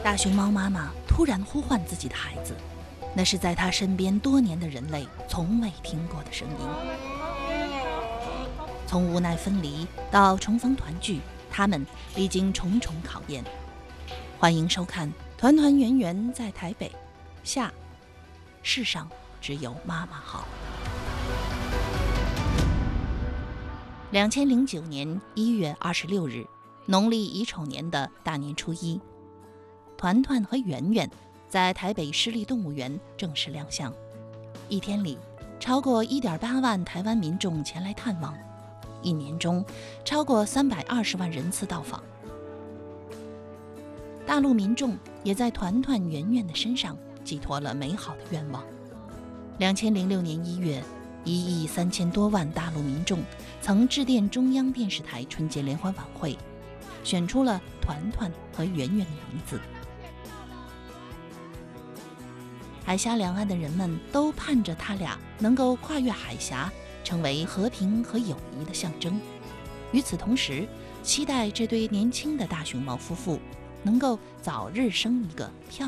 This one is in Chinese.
大熊猫妈妈突然呼唤自己的孩子，那是在她身边多年的人类从未听过的声音。从无奈分离到重逢团聚，他们历经重重考验。欢迎收看《团团圆圆在台北》下，世上只有妈妈好。2009年1月26日，农历乙丑年的大年初一，团团和圆圆在台北市立动物园正式亮相。一天里，超过1.8万台湾民众前来探望，一年中超过320万人次到访。大陆民众也在团团圆圆的身上寄托了美好的愿望。2006年1月，1亿3千多万大陆民众曾致电中央电视台春节联欢晚会，选出了团团和圆圆的名字。海峡两岸的人们都盼着他俩能够跨越海峡，成为和平和友谊的象征。与此同时，期待这对年轻的大熊猫夫妇能够早日生一个漂亮